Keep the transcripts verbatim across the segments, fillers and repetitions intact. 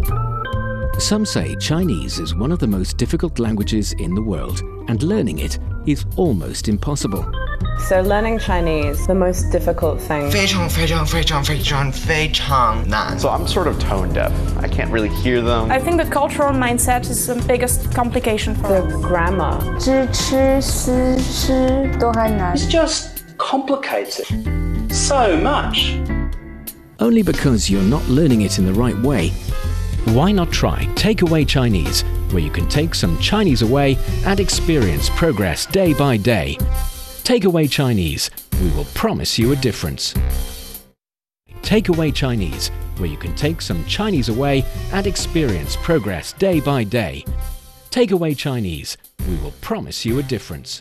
Some say Chinese is one of the most difficult languages in the world, and learning it is almost impossible. So learning Chinese, the most difficult thing. 非常非常非常非常非常难. So I'm sort of tone deaf. I can't really hear them. I think the cultural mindset is the biggest complication for The us. grammar. 知吃思吃都还难。 It's just complicated so much. Only because you're not learning it in the right way. Why not try Takeaway Chinese, where you can take some Chinese away and experience progress day by day. Takeaway Chinese, we will promise you a difference. Takeaway Chinese, where you can take some Chinese away and experience progress day by day. Takeaway Chinese, we will promise you a difference.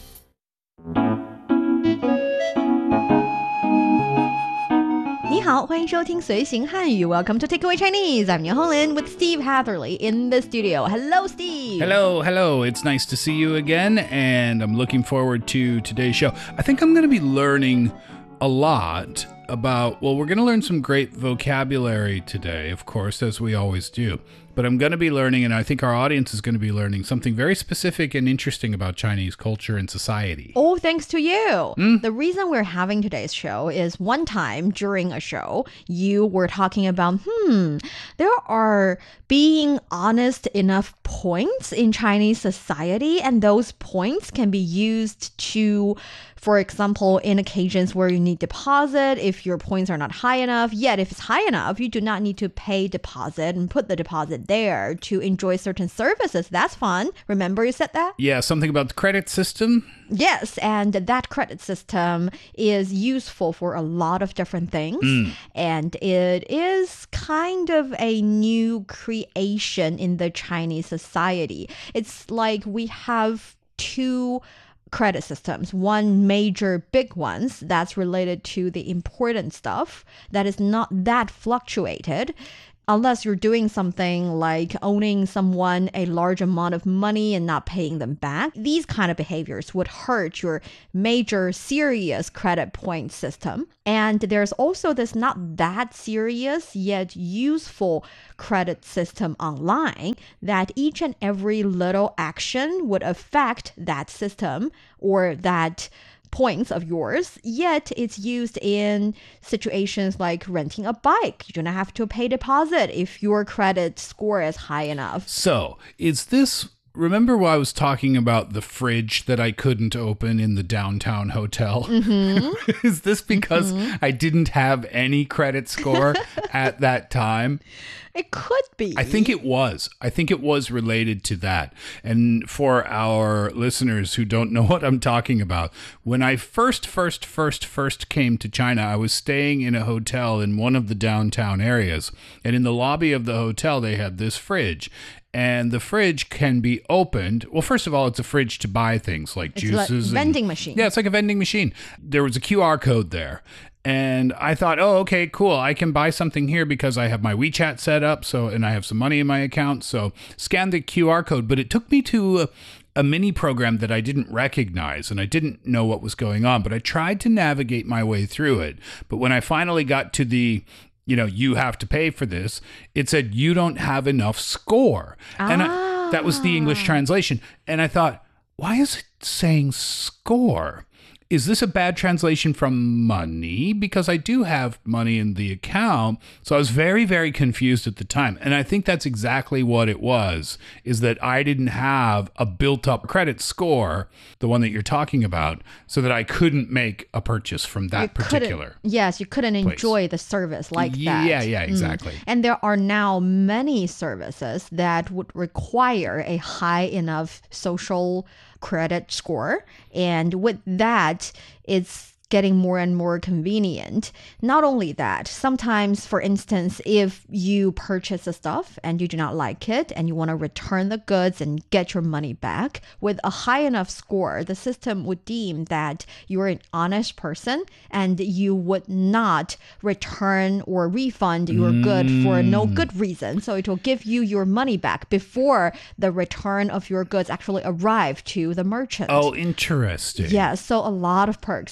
你好，欢迎收听随行汉语 Welcome to Takeaway Chinese. I'm Nian Honglin with Steve Hatherley in the studio. Hello, Steve. Hello, hello. It's nice to see you again, and I'm looking forward to today's show. I think I'm going to be learning a lot about, well, we're going to learn some great vocabulary today, of course, as we always do. But I'm going to be learning, and I think our audience is going to be learning something very specific and interesting about Chinese culture and society. Oh, thanks to you. Mm? The reason we're having today's show is one time during a show, you were talking about, hmm, there are being honest enough points in Chinese society, and those points can be used to, for example, in occasions where you need deposit, if your points are not high enough, yet if it's high enough, you do not need to pay deposit and put the deposit there to enjoy certain services. That's fun. Remember you said that? Yeah, something about the credit system. Yes, and that credit system is useful for a lot of different things. Mm. And it is kind of a new creation in the Chinese society. It's like we have two credit systems. One major big ones that's related to the important stuff that is not that fluctuated. Unless you're doing something like owning someone a large amount of money and not paying them back, these kind of behaviors would hurt your major serious credit point system. And there's also this not that serious yet useful credit system online that each and every little action would affect that system or that points of yours, yet it's used in situations like renting a bike. You don't have to pay deposit if your credit score is high enough. So, is this, remember when I was talking about the fridge that I couldn't open in the downtown hotel? Mm-hmm. Is this because mm-hmm. I didn't have any credit score at that time? It could be. I think it was. I think it was related to that. And for our listeners who don't know what I'm talking about, when I first, first, first, first came to China, I was staying in a hotel in one of the downtown areas. And in the lobby of the hotel, they had this fridge. And the fridge can be opened. Well, first of all, it's a fridge to buy things like it's juices. Like a vending and, machine. Yeah, it's like a vending machine. There was a Q R code there. And I thought, oh, okay, cool. I can buy something here because I have my WeChat set up. So, and I have some money in my account. So scan the Q R code. But it took me to a, a mini program that I didn't recognize and I didn't know what was going on. But I tried to navigate my way through it. But when I finally got to the, you know, you have to pay for this, it said you don't have enough score. Ah. And I, that was the English translation. And I thought, why is it saying score? Is this a bad translation from money? Because I do have money in the account. So I was very, very confused at the time. And I think that's exactly what it was, is that I didn't have a built-up credit score, the one that you're talking about, so that I couldn't make a purchase from that you particular Yes, you couldn't place. enjoy the service like that. Yeah, yeah, exactly. Mm. And there are now many services that would require a high enough social credit score. And with that, it's getting more and more convenient. Not only that, sometimes, for instance, if you purchase a stuff and you do not like it and you want to return the goods and get your money back, with a high enough score, the system would deem that you're an honest person and you would not return or refund your mm. good for no good reason. So it will give you your money back before the return of your goods actually arrive to the merchant. Oh, interesting. Yeah, so a lot of perks, and we're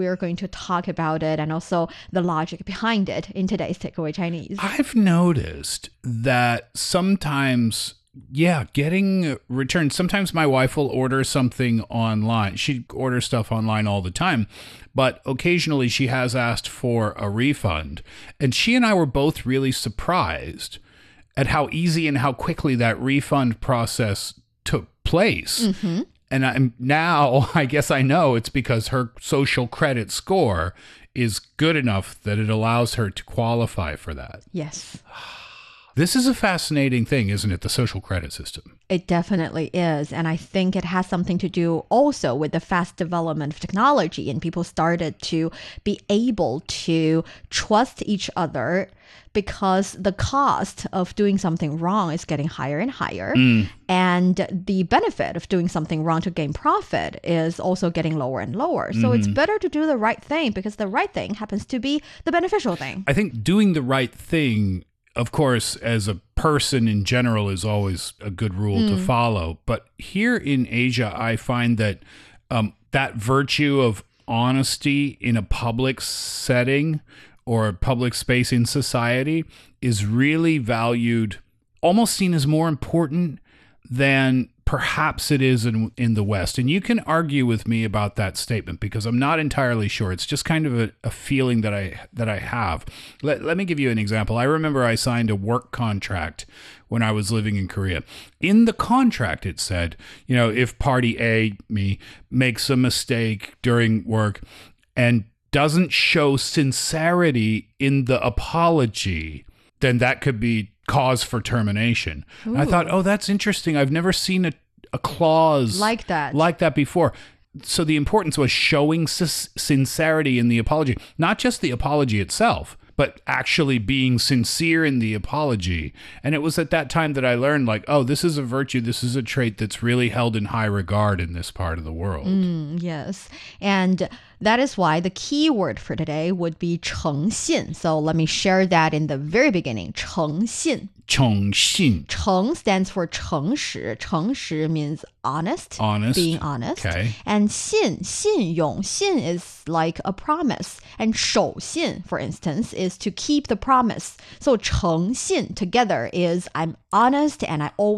we're going to talk about it and also the logic behind it in today's Takeaway Chinese. I've noticed that sometimes, yeah, getting returned. Sometimes my wife will order something online. She orders stuff online all the time, but occasionally she has asked for a refund. And she and I were both really surprised at how easy and how quickly that refund process took place. Mm-hmm. And I'm now, I guess I know it's because her social credit score is good enough that it allows her to qualify for that. Yes. This is a fascinating thing, isn't it? The social credit system. It definitely is. And I think it has something to do also with the fast development of technology. And people started to be able to trust each other because the cost of doing something wrong is getting higher and higher. Mm. And the benefit of doing something wrong to gain profit is also getting lower and lower. So mm-hmm. it's better to do the right thing because the right thing happens to be the beneficial thing. I think doing the right thing, of course, as a person in general, is always a good rule mm. to follow. But here in Asia, I find that um, that virtue of honesty in a public setting or a public space in society is really valued, almost seen as more important than perhaps it is in, in the West. And you can argue with me about that statement because I'm not entirely sure. It's just kind of a, a feeling that I that I have. Let, let me give you an example. I remember I signed a work contract when I was living in Korea. In the contract, it said, you know, if party A, me, makes a mistake during work and doesn't show sincerity in the apology, then that could be cause for termination. I thought, oh, that's interesting. I've never seen a, a clause like that like that before. So the importance was showing s- sincerity in the apology, not just the apology itself, but actually being sincere in the apology. And it was at that time that I learned, like, oh, this is a virtue. This is a trait that's really held in high regard in this part of the world. Mm, yes. And that is why the key word for today would be 诚信. So let me share that in the very beginning. 诚信. 诚信. 诚 stands for 诚实. 诚实 means honest, honest, being honest. Okay. And 信, 信用, 信 is like a promise. And 守信, for instance, is to keep the promise. So 诚信 together is I'm honest and I always